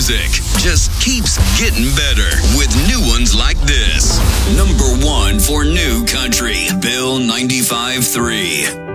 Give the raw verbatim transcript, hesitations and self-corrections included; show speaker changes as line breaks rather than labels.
music just keeps getting better with new ones like this. Number one for new country, Bill ninety-five point three.